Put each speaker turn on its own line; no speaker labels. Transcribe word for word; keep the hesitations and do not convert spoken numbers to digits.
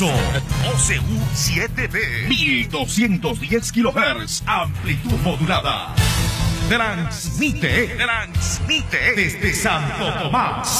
Emisor O C U siete B, mil doscientos diez kilohertz, amplitud modulada. Transmite, transmite desde Santo Tomás.